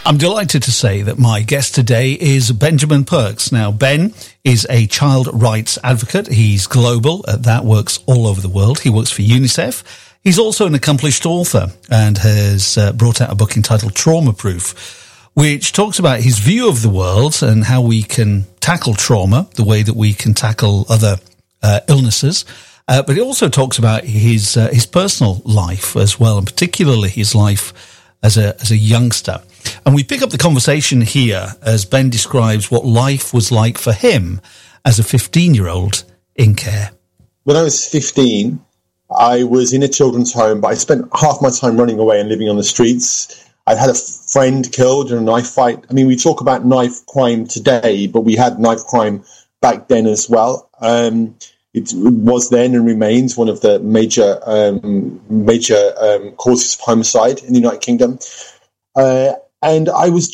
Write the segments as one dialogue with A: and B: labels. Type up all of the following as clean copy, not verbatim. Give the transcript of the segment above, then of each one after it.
A: I'm delighted to say that my guest today is Benjamin Perks. Now, Ben is a child rights advocate. He's global, that works all over the world. He works for UNICEF. He's also an accomplished author and has brought out a book entitled Trauma Proof, which talks about his view of the world and how we can tackle trauma, the way that we can tackle other illnesses. But it also talks about his personal life as well, and particularly his life as a youngster. And we pick up the conversation here as Ben describes what life was like for him as a 15-year-old in care.
B: When I was 15, I was in a children's home, but I spent half my time running away and living on the streets. I'd had a friend killed in a knife fight. I mean, we talk about knife crime today, but we had knife crime back then as well. It was then and remains one of the major causes of homicide in the United Kingdom. And I was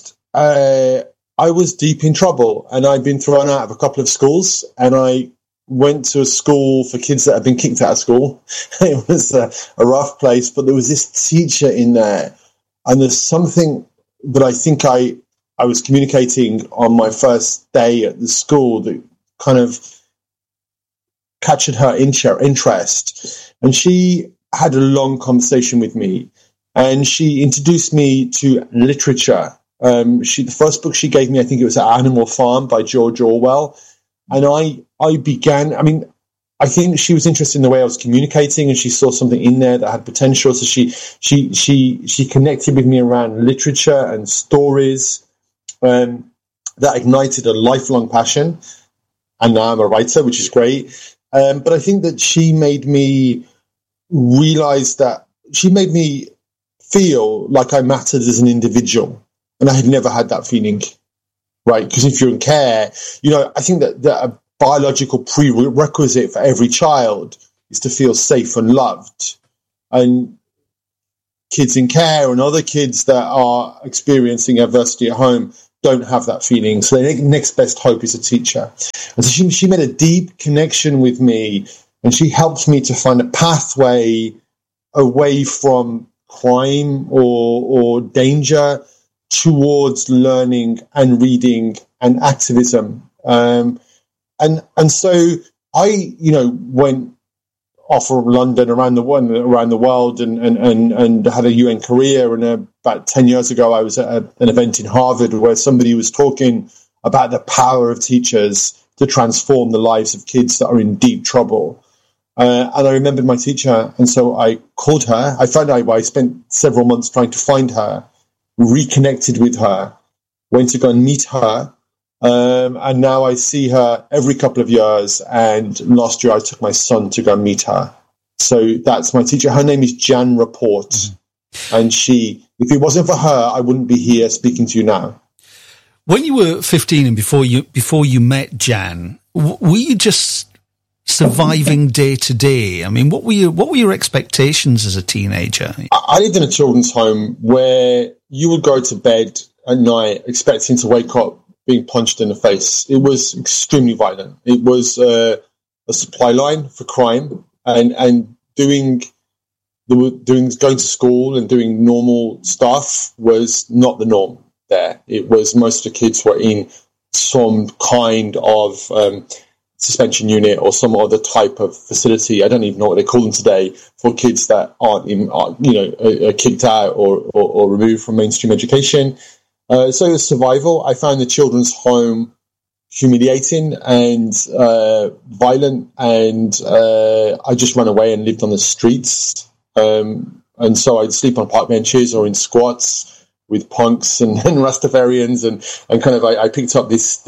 B: I was deep in trouble, and I'd been thrown out of a couple of schools, and I went to a school for kids that had been kicked out of school. It was a rough place, but there was this teacher in there, and there's something that I think I was communicating on my first day at the school that kind of captured her interest, and she had a long conversation with me, and she introduced me to literature. The first book she gave me, I think it was Animal Farm by George Orwell, and I began. I mean, I think she was interested in the way I was communicating, and she saw something in there that had potential. So she connected with me around literature and stories that ignited a lifelong passion. And now I'm a writer, which is great. But I think that she made me realize that she made me feel like I mattered as an individual. And I had never had that feeling, right? Because if you're in care, I think that a biological prerequisite for every child is to feel safe and loved. And kids in care and other kids that are experiencing adversity at home don't have that feeling. So the next best hope is a teacher. And so she made a deep connection with me, and she helped me to find a pathway away from crime or danger towards learning and reading and activism. And so I, went off from London around the world and had a UN career. And about 10 years ago, I was at an event in Harvard where somebody was talking about the power of teachers to transform the lives of kids that are in deep trouble. And I remembered my teacher, and so I called her. I found out I spent several months trying to find her, reconnected with her, went to go and meet her. And now I see her every couple of years. And last year I took my son to go and meet her. So that's my teacher. Her name is Jan Report. Mm-hmm. And if it wasn't for her, I wouldn't be here speaking to you now.
A: When you were 15 and before you met Jan, were you just surviving day to day? I mean, what were your expectations as a teenager?
B: I lived in a children's home where you would go to bed at night expecting to wake up being punched in the face. It was extremely violent. It was a supply line for crime, and going to school and doing normal stuff was not the norm there. It was most of the kids were in some kind of suspension unit or some other type of facility. I don't even know what they call them today for kids that are kicked out or removed from mainstream education. So it was survival. I found the children's home humiliating and violent, and I just ran away and lived on the streets. And so I'd sleep on park benches or in squats with punks and Rastafarians, and kind of I picked up this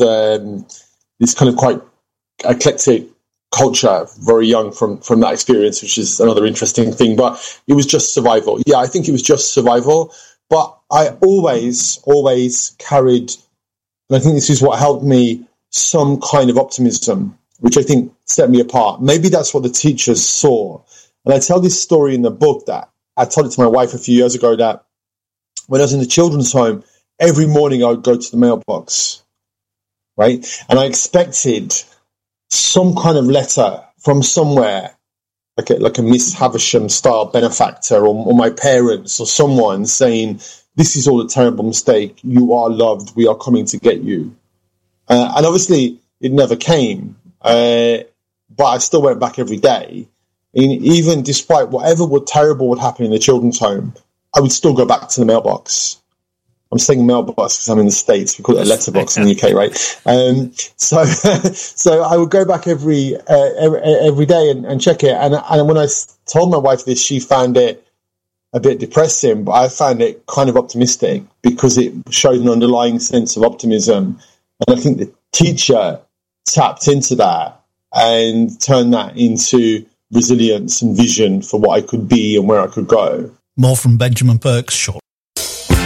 B: kind of quite eclectic culture very young from that experience, which is another interesting thing. But it was just survival. Yeah, I think it was just survival. But I always carried, and I think this is what helped me, some kind of optimism, which I think set me apart. Maybe that's what the teachers saw. And I tell this story in the book that I told it to my wife a few years ago, that when I was in the children's home, every morning I would go to the mailbox, right? And I expected some kind of letter from somewhere, like a Miss Havisham style benefactor or my parents or someone saying, this is all a terrible mistake. You are loved. We are coming to get you. And obviously, it never came. But I still went back every day. And even despite whatever terrible would happen in the children's home, I would still go back to the mailbox. I'm saying mailbox because I'm in the States. We call it a letterbox in the UK, right? So I would go back every day and check it. And when I told my wife this, she found it a bit depressing, but I found it kind of optimistic because it showed an underlying sense of optimism. And I think the teacher tapped into that and turned that into resilience and vision for what I could be and where I could go.
A: More from Benjamin Perks shortly.